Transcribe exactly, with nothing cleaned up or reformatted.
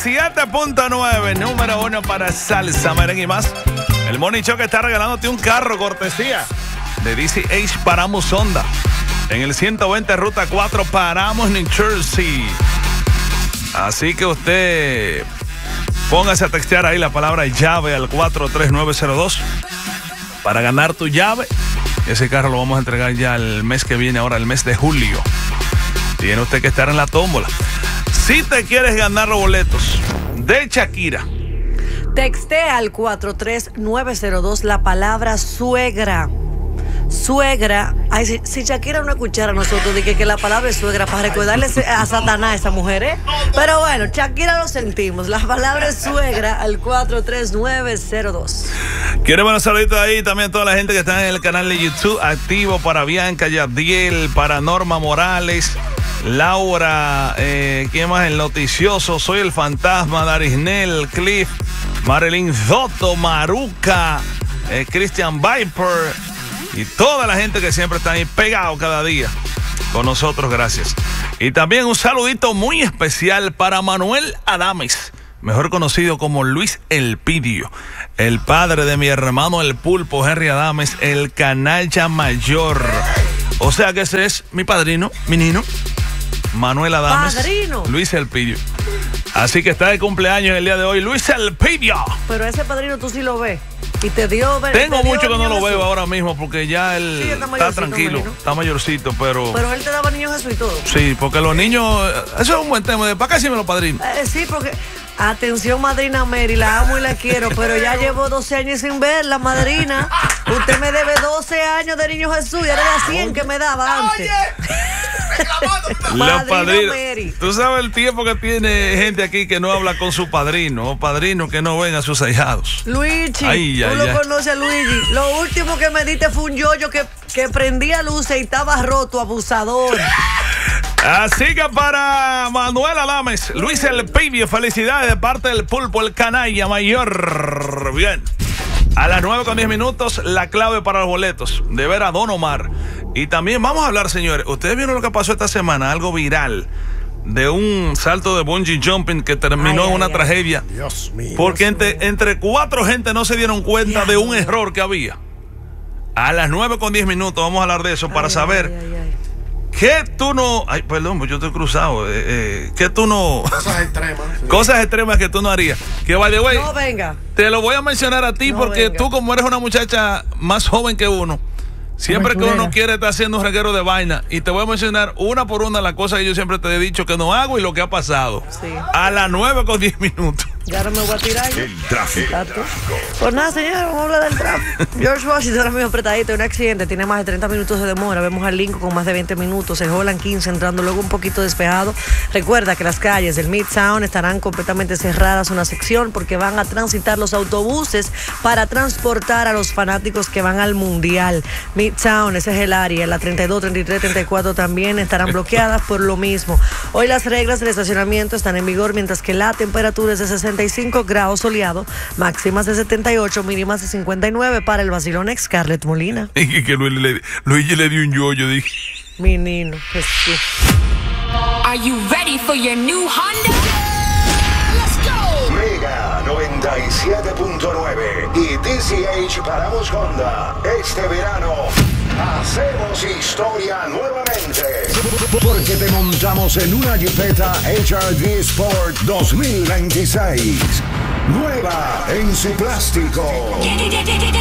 siete punto nueve, número uno para salsa, merengue y más. El Money Show que está regalándote un carro cortesía de D C H Paramos Honda. En el ciento veinte Ruta cuatro, Paramos, New Jersey. Así que usted póngase a textear ahí la palabra llave al cuatro tres nueve cero dos para ganar tu llave. Ese carro lo vamos a entregar ya el mes que viene, ahora el mes de julio. Tiene usted que estar en la tómbola. Si te quieres ganar los boletos de Shakira, textea al cuatro tres nueve cero dos la palabra suegra. Suegra. Ay, si, si Shakira no escuchara a nosotros, dije que, que la palabra es suegra para recordarle a Satanás a esa mujer, ¿eh? Pero bueno, Shakira lo sentimos. La palabra es suegra al cuatro tres nueve cero dos. Quiero buenos saluditos ahí también a toda la gente que está en el canal de YouTube activo, para Bianca Yadiel, para Norma Morales, Laura, eh, ¿quién más? El noticioso, Soy el Fantasma, Darisnel, Cliff, Marilyn Soto, Maruca, eh, Christian Viper y toda la gente que siempre está ahí pegado cada día con nosotros, gracias. Y también un saludito muy especial para Manuel Adames, mejor conocido como Luis El Pidio, el padre de mi hermano el Pulpo, Henry Adames, el canalla mayor. O sea que ese es mi padrino, mi nino, Manuel Adames. Padrino. Luis El Pidio. Así que está de cumpleaños el día de hoy, Luis El Pidio. Pero ese padrino tú sí lo ves. Y te dio. Tengo te dio mucho que no lo Jesús. veo ahora mismo porque ya él Sí, está está, mayorcito, tranquilo, imagino. está mayorcito, pero. Pero él te daba niño Jesús y todo. Sí, porque los niños. Eso es un buen tema. ¿Para qué sí me lo padrino? Eh, sí, porque. Atención, madrina Mary, la amo y la quiero, pero ya llevo doce años sin verla, madrina. Usted me debe doce años de niño Jesús y era de cien que me daba antes. Los padrinos. Mary. Tú sabes el tiempo que tiene gente aquí que no habla con su padrino, o padrino que no ven a sus ahijados. Luigi, Ay, tú ay, lo ay. conoces, Luigi. Lo último que me diste fue un yoyo que, que prendía luces y estaba roto, abusador. Así que para Manuel Adames, Luis El Pidio, felicidades de parte del Pulpo, el canalla mayor. Bien. A las nueve con diez minutos, la clave para los boletos de ver a Don Omar. Y también vamos a hablar, señores. Ustedes vieron lo que pasó esta semana, algo viral, de un salto de bungee jumping que terminó Ay, en una ay, tragedia. Dios mío. Porque entre, entre cuatro gente no se dieron cuenta Dios de un mío. error que había. A las nueve con diez minutos vamos a hablar de eso para Ay, saber ay, ay, ay. que tú no... Ay, perdón, pues yo estoy cruzado. Eh, eh, que tú no... Cosas extremas. Sí. Cosas extremas que tú no harías. Que, by the way, No venga. te lo voy a mencionar a ti No porque venga. tú, como eres una muchacha más joven que uno, siempre que uno quiere estar haciendo un reguero de vaina, y te voy a mencionar una por una las cosas que yo siempre te he dicho que no hago y lo que ha pasado. Sí. A las nueve con diez minutos. Ya no me voy a tirar. yo. El tráfico. Exacto. Pues nada, señores, vamos a hablar del tráfico. George Washington ahora mismo apretadito, un accidente, tiene más de treinta minutos de demora. Vemos al Lincoln con más de veinte minutos, el Holland quince entrando luego un poquito despejado. Recuerda que las calles del Midtown estarán completamente cerradas una sección porque van a transitar los autobuses para transportar a los fanáticos que van al Mundial. Midtown, ese es el área, la treinta y dos, treinta y tres, treinta y cuatro también estarán bloqueadas por lo mismo. Hoy las reglas del estacionamiento están en vigor, mientras que la temperatura es de sesenta y cinco grados soleado, máximas de setenta y ocho, mínimas de cincuenta y nueve para el vacilón ex Scarlett Molina. Y que Luigi le, Luigi le dio un yoyo, dije. Mi nino, Jesús. Are you ready for your new Honda? Let's go! Mega noventa y siete punto nueve y D C H Paramos Honda. Este verano hacemos historia nuevamente. Porque te montamos en una Jeepeta H R V Sport dos mil veintiséis. Nueva en su plástico.